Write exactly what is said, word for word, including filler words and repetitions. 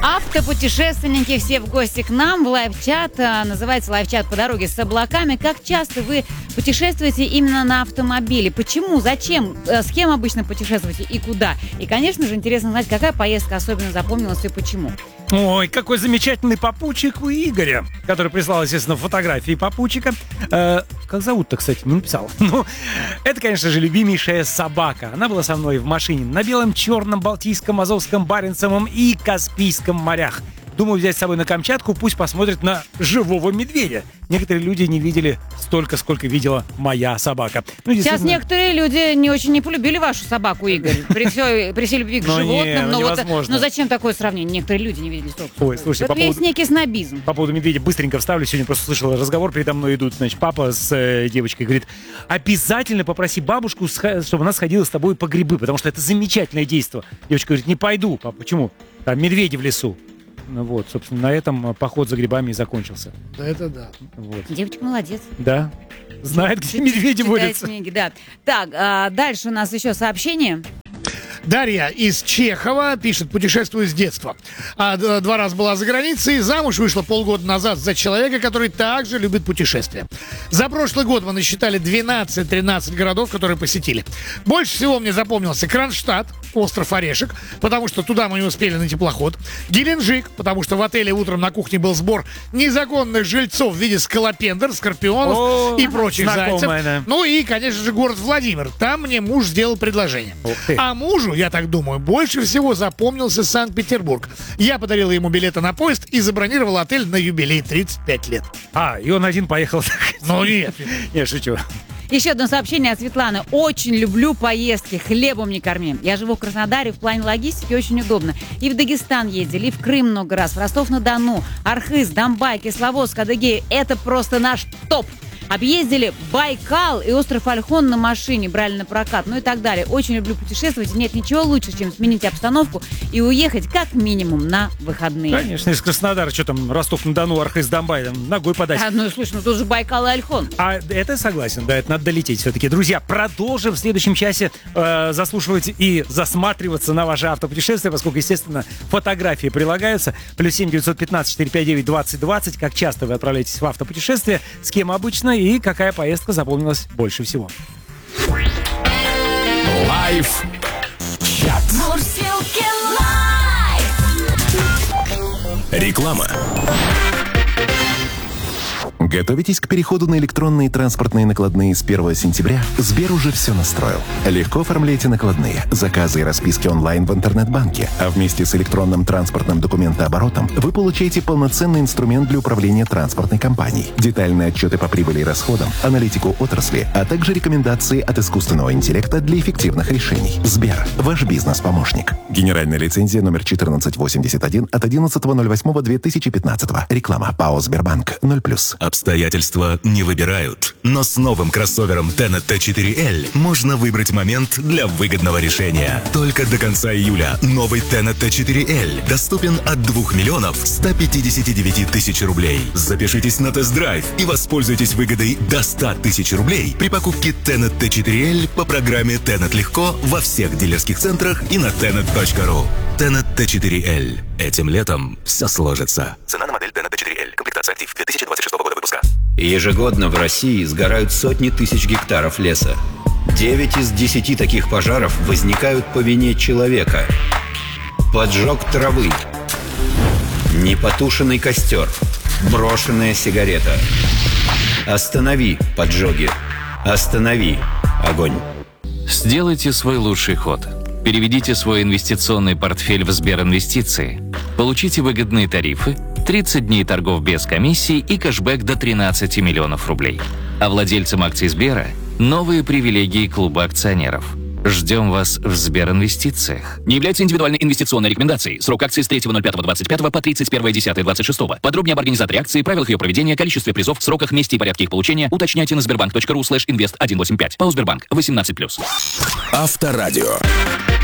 Автопутешественники все в гости к нам в лайв-чат. Называется лайв-чат «По дороге с облаками». Как часто вы путешествуете именно на автомобиле? Почему? Зачем? С кем обычно путешествуете и куда? И, конечно же, интересно знать, какая поездка особенно запомнилась и почему. Ой, какой замечательный попутчик у Игоря, который прислал, естественно, фотографии попутчика. Э, как зовут-то, кстати, не написал. Ну, это, конечно же, любимейшая собака. Она была со мной в машине на Белом, Черном, Балтийском, Азовском, Баренцевом и Каспийском морях. Думаю, взять с собой на Камчатку, пусть посмотрит на живого медведя. Некоторые люди не видели столько, сколько видела моя собака. Ну, Сейчас некоторые люди не очень не полюбили вашу собаку, Игорь, при, все, при всей любви к но животным. Не, но, вот, но зачем такое сравнение? Некоторые люди не видели столько. Ой, слушайте, это по есть поводу, некий снобизм. По поводу медведя быстренько вставлю. Сегодня просто слышал разговор, передо мной идут, значит, папа с э, девочкой. Говорит, обязательно попроси бабушку, чтобы она сходила с тобой по грибы, потому что это замечательное действо. Девочка говорит, не пойду. Папа, почему? Там медведи в лесу. Ну вот, собственно, на этом поход за грибами и закончился. Да, это да. Вот. Девочка молодец. Да. Знает, где медведи водятся. Книги, да. Так, а дальше у нас еще сообщение. Дарья из Чехова пишет, путешествую с детства. А, два раза была за границей, замуж вышла полгода назад за человека, который также любит путешествия. За прошлый год мы насчитали двенадцать-тринадцать городов, которые посетили. Больше всего мне запомнился Кронштадт, остров Орешек, потому что туда мы не успели на теплоход. Геленджик, потому что в отеле утром на кухне был сбор незаконных жильцов в виде скалопендр, скорпионов О, и прочих зайцев. Да. Ну и, конечно же, город Владимир. Там мне муж сделал предложение. А мужу, я так думаю, больше всего запомнился Санкт-Петербург. Я подарила ему билеты на поезд и забронировал отель на юбилей тридцать пять лет. А, и он один поехал. Ну нет. Я шучу. Еще одно сообщение от Светланы. Очень люблю поездки, хлебом не корми. Я живу в Краснодаре, в плане логистики очень удобно. И в Дагестан ездили, и в Крым много раз, в Ростов-на-Дону, Архыз, Донбай, Кисловодск, Адыгея. Это просто наш топ. Объездили Байкал и остров Ольхон на машине, брали на прокат, ну и так далее. Очень люблю путешествовать. Нет ничего лучше, чем сменить обстановку и уехать как минимум на выходные. Конечно, из Краснодара, что там, Ростов-на-Дону, Архыз, Донбай, там, ногой подать. А, ну, слушай, ну тут же Байкал и Ольхон. А это согласен, да, это надо долететь все-таки. Друзья, продолжим в следующем часе э, заслушивать и засматриваться на ваши автопутешествия, поскольку, естественно, фотографии прилагаются. Плюс семь девятьсот пятнадцать четыреста пятьдесят девять двадцать двадцать. Как часто вы отправляетесь в автопутешествие, с кем обычно и какая поездка запомнилась больше всего. Лайф чат. Реклама. Готовитесь к переходу на электронные транспортные накладные с первого сентября? Сбер уже все настроил. Легко оформляйте накладные, заказы и расписки онлайн в интернет-банке, а вместе с электронным транспортным документооборотом вы получаете полноценный инструмент для управления транспортной компанией, детальные отчеты по прибыли и расходам, аналитику отрасли, а также рекомендации от искусственного интеллекта для эффективных решений. Сбер – ваш бизнес-помощник. Генеральная лицензия номер четырнадцать восемьдесят один от одиннадцатого ноль восьмого две тысячи пятнадцатого. Реклама ПАО «Сбербанк» ноль плюс. Обстоятельства не выбирают, но с новым кроссовером Tenet ти четыре эл можно выбрать момент для выгодного решения. Только до конца июля новый Tenet ти четыре эл доступен от двух миллионов ста пятидесяти девяти тысяч рублей. Запишитесь на тест-драйв и воспользуйтесь выгодой до ста тысяч рублей при покупке Tenet ти четыре эл по программе Tenet Легко во всех дилерских центрах и на tenet точка ру. Tenet ти четыре эл. Этим летом все сложится. Цена на модель Tenet ти четыре эл. Комплектация актив две тысячи двадцать шестого года выпуска. Ежегодно в России сгорают сотни тысяч гектаров леса. Девять из десяти таких пожаров возникают по вине человека. Поджог травы, непотушенный костер, брошенная сигарета. Останови поджоги. Останови огонь. Сделайте свой лучший ход. Переведите свой инвестиционный портфель в Сберинвестиции. Получите выгодные тарифы, тридцать дней торгов без комиссии и кэшбэк до тринадцати миллионов рублей. А владельцам акций Сбера – новые привилегии клуба акционеров. Ждем вас в Сберинвестициях. Не является индивидуальной инвестиционной рекомендацией. Срок акции с третьего ноль пятого двадцать пятого по тридцать первое десятое двадцать шестого. Подробнее об организаторе акции, правилах ее проведения, количестве призов, сроках, месте и порядке их получения уточняйте на сбербанк точка ру слэш инвест сто восемьдесят пять. ПАО «Сбербанк» восемнадцать плюс. Авторадио.